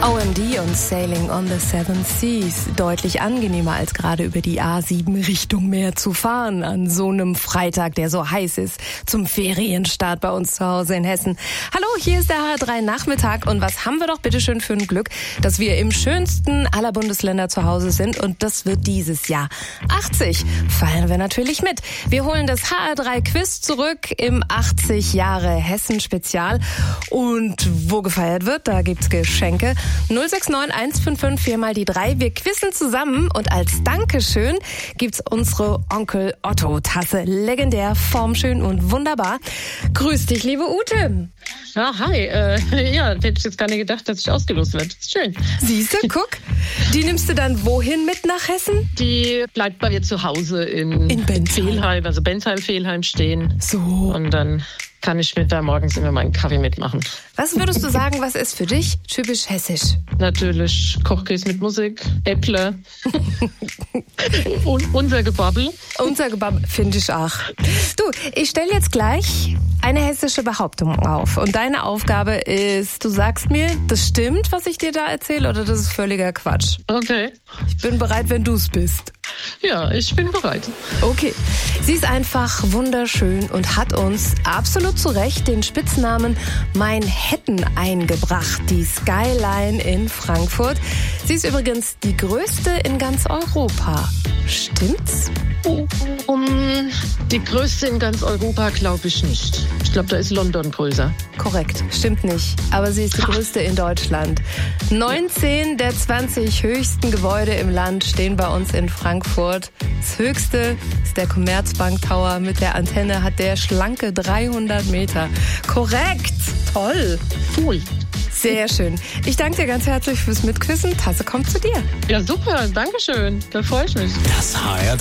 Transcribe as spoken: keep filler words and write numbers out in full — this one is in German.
O M D und Sailing on the Seven Seas. Deutlich angenehmer als gerade über die A sieben Richtung Meer zu fahren an so einem Freitag, der so heiß ist, zum Ferienstart bei uns zu Hause in Hessen. Hallo, hier ist der H R drei Nachmittag und was haben wir doch bitteschön für ein Glück, dass wir im schönsten aller Bundesländer zu Hause sind und das wird dieses Jahr achtzig. Feiern wir natürlich mit. Wir holen das H R drei Quiz zurück im achtzig Jahre Hessen Spezial und wo gefeiert wird, da gibt's Geschenke. null sechs neun eins fünf fünf vier mal die drei. Wir quizzen zusammen und als Dankeschön gibt's unsere Onkel Otto Tasse. Legendär, formschön und wunderbar. Grüß dich, liebe Ute. Ja, hi. Äh, ja, hätte ich jetzt gar nicht gedacht, dass ich ausgelost werde. Schön. Siehst du, guck. Die nimmst du dann wohin mit nach Hessen? Die bleibt bei mir zu Hause in, in Bensheim. Fehlheim, also Bensheim-Fehlheim stehen. So. Und dann kann ich mir da morgens immer meinen Kaffee mitmachen. Was würdest du sagen, was ist für dich typisch hessisch? Natürlich Kochkäse mit Musik, Äpple und unser Gebabbel. Unser Gebabbel finde ich auch. Du, ich stelle jetzt gleich eine hessische Behauptung auf. Und deine Aufgabe ist, du sagst mir, das stimmt, was ich dir da erzähle, oder das ist völliger Quatsch. Okay. Ich bin bereit, wenn du es bist. Ja, ich bin bereit. Okay. Sie ist einfach wunderschön und hat uns absolut zu Recht den Spitznamen Manhattan eingebracht, die Skyline in Frankfurt. Sie ist übrigens die größte in ganz Europa. Stimmt's? Um, die größte in ganz Europa glaube ich nicht. Ich glaube, da ist London größer. Korrekt, stimmt nicht. Aber sie ist die größte in Deutschland. neunzehn der zwanzig höchsten Gebäude im Land stehen bei uns in Frankfurt. Das höchste ist der Commerzbank Tower. Mit der Antenne hat der schlanke dreihundert Meter. Korrekt, toll. Cool. Sehr schön. Ich danke dir ganz herzlich fürs Mitquissen. Tasse kommt zu dir. Ja, super. Dankeschön. Da freue ich mich. Das H R